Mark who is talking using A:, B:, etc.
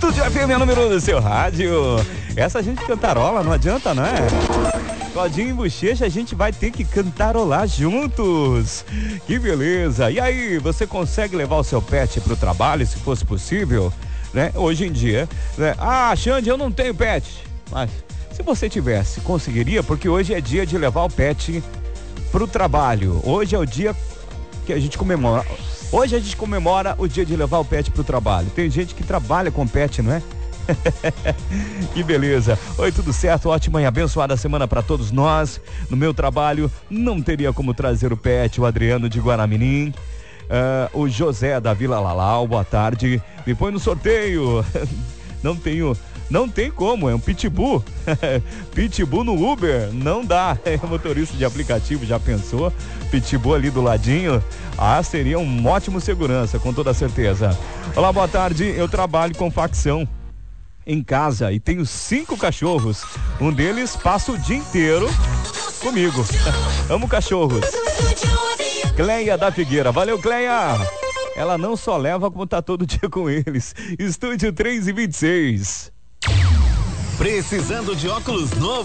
A: Estúdio FM é o número do seu rádio. Essa a gente cantarola, não adianta, não é? Claudinho e Bochecha, a gente vai ter que cantarolar juntos. Que beleza. E aí, você consegue levar o seu pet pro trabalho, se fosse possível? Né? Hoje em dia, né? Ah, Xande, eu não tenho pet. Mas se você tivesse, conseguiria? Porque hoje é dia de levar o pet pro trabalho. Hoje é o dia que a gente comemora. Hoje a gente comemora o dia de levar o pet pro trabalho. Tem gente que trabalha com pet, não é? Que beleza. Oi, tudo certo? Ótima e abençoada semana para todos nós. No meu trabalho não teria como trazer o pet, o Adriano de Guaramirim. O José da Vila Lalau, boa tarde. Me põe no sorteio. Não tem como, é um pitbull. Pitbull no Uber, não dá. É motorista de aplicativo, já pensou? Pitbull ali do ladinho. Ah, seria um ótimo segurança, com toda certeza. Olá, boa tarde. Eu trabalho com facção em casa e tenho 5 cachorros. Um deles passa o dia inteiro comigo. Amo cachorros. Cleia da Figueira. Valeu, Cleia. Ela não só leva, como tá todo dia com eles. Estúdio 3 e 26.
B: Precisando de óculos novos?